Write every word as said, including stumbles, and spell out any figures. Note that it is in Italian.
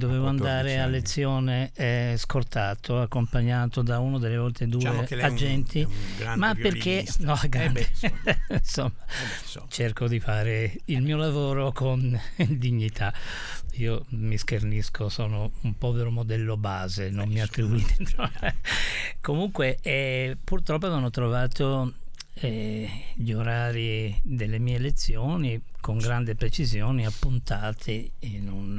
dovevo andare a lezione eh, scortato, accompagnato da uno delle volte due diciamo che lei agenti, è un, è un ma perché no, grande. Eh beh, insomma. insomma, Eh beh, insomma. cerco di fare il mio lavoro con dignità. Io mi schernisco, sono un povero modello base, non beh, mi attribuite. No. Comunque eh, purtroppo avevano trovato eh, gli orari delle mie lezioni con grande precisione appuntati in un